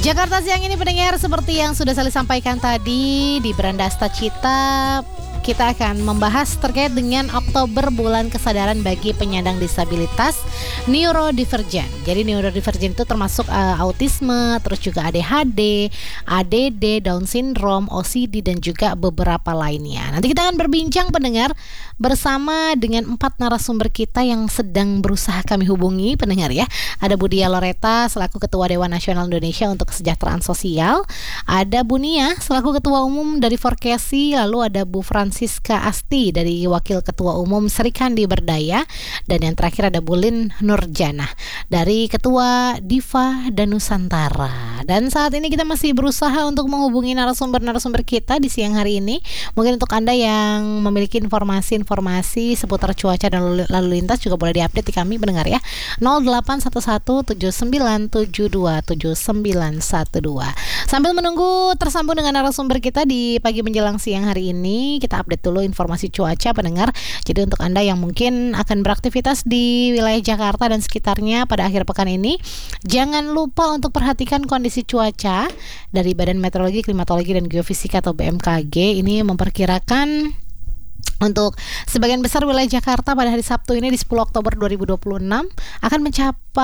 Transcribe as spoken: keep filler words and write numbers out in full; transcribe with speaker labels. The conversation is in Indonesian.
Speaker 1: Jakarta siang ini pendengar, seperti yang sudah saya sampaikan tadi di Beranda Cita, kita akan membahas terkait dengan Oktober bulan kesadaran bagi penyandang disabilitas neurodivergen. Jadi neurodivergen itu termasuk uh, autisme, terus juga A D H D, A D D, Down syndrome, O C D dan juga beberapa lainnya. Nanti kita akan berbincang pendengar bersama dengan empat narasumber kita yang sedang berusaha kami hubungi pendengar ya. Ada Budia Loreta selaku Ketua Dewan Nasional Indonesia untuk Kesejahteraan Sosial, ada Bu Nia selaku Ketua Umum dari Forkesi, lalu ada Bu Francisca Asti dari Wakil Ketua Umum Serikandi Berdaya, dan yang terakhir ada Bu Lin Nurjana dari Ketua Diva dan Nusantara. Dan saat ini kita masih berusaha untuk menghubungi narasumber-narasumber kita di siang hari ini. Mungkin untuk Anda yang memiliki informasi-informasi seputar cuaca dan lalu, lalu lintas juga boleh diupdate di kami pendengar ya. nol delapan satu satu tujuh sembilan tujuh dua tujuh sembilan satu dua. Sambil menunggu tersambung dengan narasumber kita di pagi menjelang siang hari ini, kita update dulu informasi cuaca pendengar. Jadi untuk Anda yang mungkin akan beraktivitas di wilayah Jakarta dan sekitarnya pada akhir pekan ini, jangan lupa untuk perhatikan kondisi cuaca dari Badan Meteorologi, Klimatologi dan Geofisika atau B M K G. Ini memperkirakan untuk sebagian besar wilayah Jakarta pada hari Sabtu ini di sepuluh Oktober dua ribu dua puluh enam akan mencapai